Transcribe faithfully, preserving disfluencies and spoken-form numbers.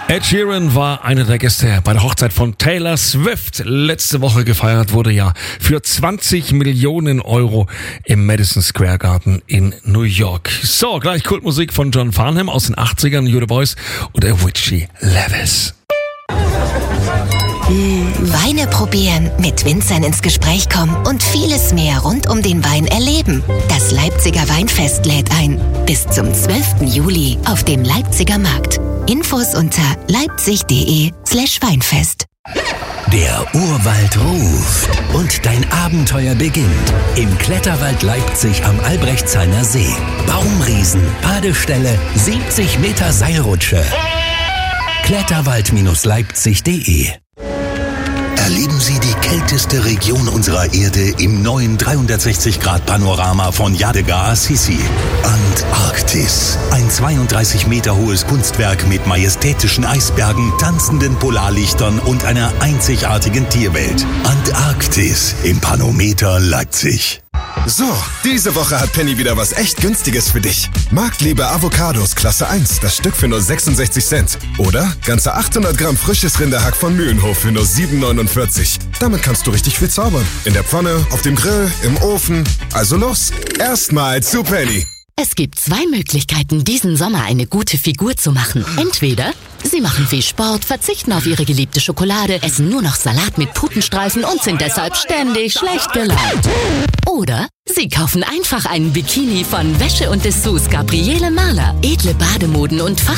Ed Sheeran war einer der Gäste bei der Hochzeit von Taylor Swift. Letzte Woche gefeiert wurde ja für zwanzig Millionen Euro im Madison Square Garden in New York. So, gleich Kultmusik von John Farnham aus den achtzigern, You the Boys und Avicii Levis. Weine probieren, mit Winzern ins Gespräch kommen und vieles mehr rund um den Wein erleben. Das Leipziger Weinfest lädt ein. Bis zum zwölften Juli auf dem Leipziger Markt. Infos unter leipzig.de slash Weinfest. Der Urwald ruft und dein Abenteuer beginnt. Im Kletterwald Leipzig am Albrechtsheimer See. Baumriesen, Badestelle, siebzig Meter Seilrutsche. kletterwald Leipzig punkt de. Erleben Sie die kälteste Region unserer Erde im neuen dreihundertsechzig Grad Panorama von Yadigar Assisi. Antarktis. Ein zweiunddreißig Meter hohes Kunstwerk mit majestätischen Eisbergen, tanzenden Polarlichtern und einer einzigartigen Tierwelt. Antarktis im Panometer Leipzig. So, diese Woche hat Penny wieder was echt Günstiges für dich. Marktliebe Avocados Klasse eins, das Stück für nur sechsundsechzig Cent. Oder ganze achthundert Gramm frisches Rinderhack von Mühlenhof für nur sieben neunundvierzig. Damit kannst du richtig viel zaubern. In der Pfanne, auf dem Grill, im Ofen. Also los, erstmal zu Penny. Es gibt zwei Möglichkeiten, diesen Sommer eine gute Figur zu machen. Entweder Sie machen viel Sport, verzichten auf Ihre geliebte Schokolade, essen nur noch Salat mit Putenstreifen und sind deshalb ständig schlecht gelaunt. Oder Sie kaufen einfach einen Bikini von Wäsche und Dessous Gabriele Mahler. Edle Bademoden und Fach